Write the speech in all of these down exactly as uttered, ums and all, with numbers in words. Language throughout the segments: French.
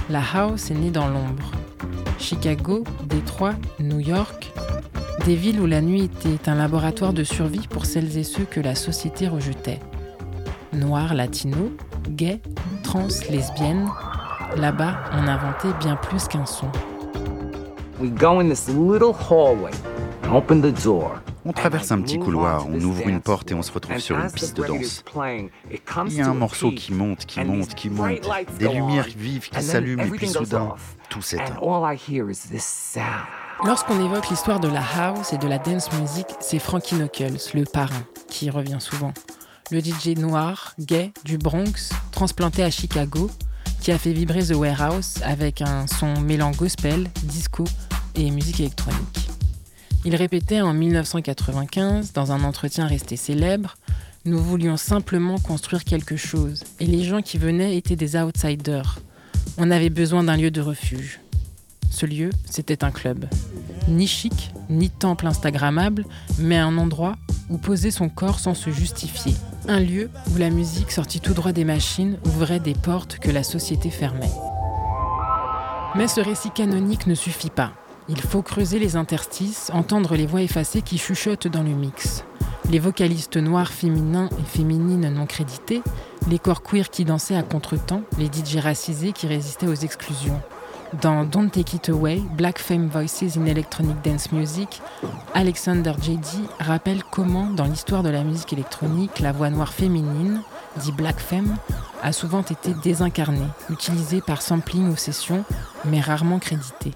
la house est née dans l'ombre. Chicago, Détroit, New York, des villes où la nuit était un laboratoire de survie pour celles et ceux que la société rejetait. Noirs, latinos, gays, trans, lesbiennes, là-bas, on inventait bien plus qu'un son. We go in this little hallway and open the door. On traverse un petit couloir, on ouvre une porte et on se retrouve sur une piste de danse. Il y a un morceau qui monte, qui monte, qui monte, des lumières vives qui s'allument et puis soudain, tout s'éteint. Lorsqu'on évoque l'histoire de la house et de la dance music, c'est Frankie Knuckles, le parrain, qui revient souvent. Le D J noir, gay, du Bronx, transplanté à Chicago, qui a fait vibrer The Warehouse avec un son mêlant gospel, disco et musique électronique. Il répétait en dix-neuf cent quatre-vingt-quinze, dans un entretien resté célèbre, « Nous voulions simplement construire quelque chose, et les gens qui venaient étaient des outsiders. On avait besoin d'un lieu de refuge. » Ce lieu, c'était un club. Ni chic, ni temple instagrammable, mais un endroit où poser son corps sans se justifier. Un lieu où la musique sortie tout droit des machines ouvrait des portes que la société fermait. Mais ce récit canonique ne suffit pas. Il faut creuser les interstices, entendre les voix effacées qui chuchotent dans le mix. Les vocalistes noirs féminins et féminines non crédités, les corps queer qui dansaient à contre-temps, les D J racisés qui résistaient aux exclusions. Dans Don't Take It Away, Black Femme Voices in Electronic Dance Music, Alexander J D rappelle comment, dans l'histoire de la musique électronique, la voix noire féminine, dit Black Femme, a souvent été désincarnée, utilisée par sampling ou session, mais rarement créditée.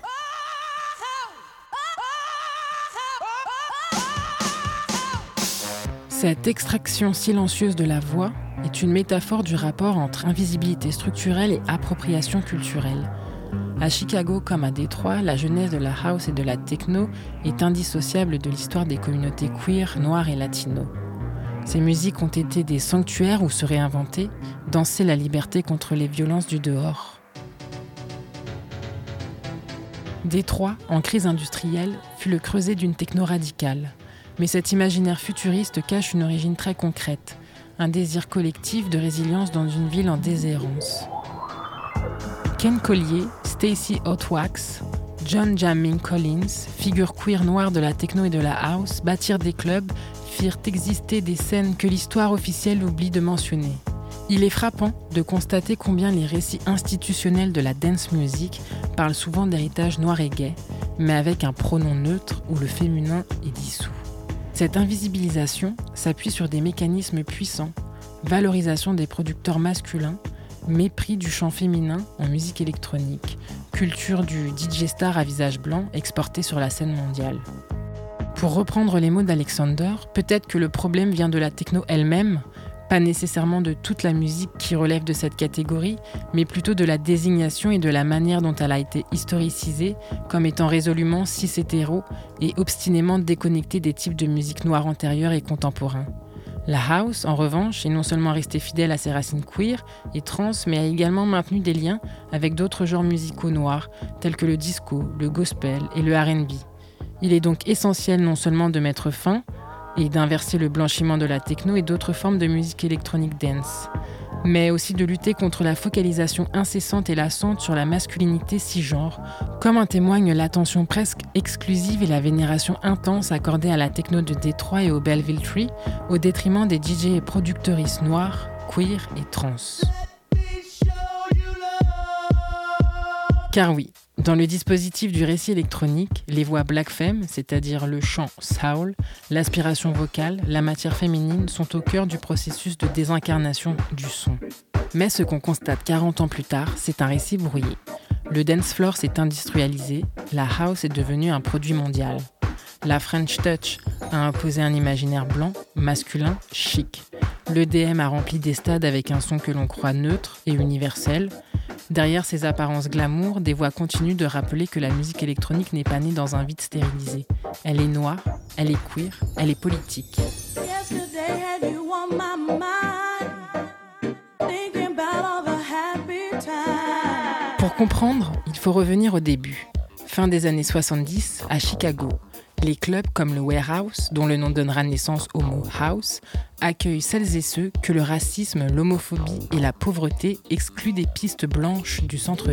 Cette extraction silencieuse de la voix est une métaphore du rapport entre invisibilité structurelle et appropriation culturelle. À Chicago comme à Détroit, la genèse de la house et de la techno est indissociable de l'histoire des communautés queer, noires et latinos. Ces musiques ont été des sanctuaires où se réinventer, danser la liberté contre les violences du dehors. Détroit, en crise industrielle, fut le creuset d'une techno radicale. Mais cet imaginaire futuriste cache une origine très concrète, un désir collectif de résilience dans une ville en déshérence. Ken Collier, Stacey Otwax, John Jamming Collins, figures queer noires de la techno et de la house, bâtirent des clubs, firent exister des scènes que l'histoire officielle oublie de mentionner. Il est frappant de constater combien les récits institutionnels de la dance music parlent souvent d'héritage noir et gay, mais avec un pronom neutre où le féminin est dissous. Cette invisibilisation s'appuie sur des mécanismes puissants, valorisation des producteurs masculins, mépris du chant féminin en musique électronique, culture du D J star à visage blanc exporté sur la scène mondiale. Pour reprendre les mots d'Alexander, peut-être que le problème vient de la techno elle-même, pas nécessairement de toute la musique qui relève de cette catégorie, mais plutôt de la désignation et de la manière dont elle a été historicisée comme étant résolument cis-hétéro et obstinément déconnectée des types de musique noire antérieure et contemporains. La house, en revanche, est non seulement restée fidèle à ses racines queer et trans, mais a également maintenu des liens avec d'autres genres musicaux noirs, tels que le disco, le gospel et le R and B. Il est donc essentiel non seulement de mettre fin et d'inverser le blanchiment de la techno et d'autres formes de musique électronique dance, mais aussi de lutter contre la focalisation incessante et lassante sur la masculinité cisgenre, comme en témoigne l'attention presque exclusive et la vénération intense accordée à la techno de Détroit et au Belleville Tree, au détriment des D J et productrices noirs, queer et trans. Car oui, dans le dispositif du récit électronique, les voix black femme, c'est-à-dire le chant soul, l'aspiration vocale, la matière féminine sont au cœur du processus de désincarnation du son. Mais ce qu'on constate quarante ans plus tard, c'est un récit brouillé. Le dance floor s'est industrialisé, la house est devenue un produit mondial. La French Touch a imposé un imaginaire blanc, masculin, chic. L'E D M a rempli des stades avec un son que l'on croit neutre et universel. Derrière ces apparences glamour, des voix continuent de rappeler que la musique électronique n'est pas née dans un vide stérilisé. Elle est noire, elle est queer, elle est politique. Pour comprendre, il faut revenir au début. Fin des années soixante-dix, à Chicago. Les clubs comme le Warehouse, dont le nom donnera naissance au mot house, accueillent celles et ceux que le racisme, l'homophobie et la pauvreté excluent des pistes blanches du centre-ville.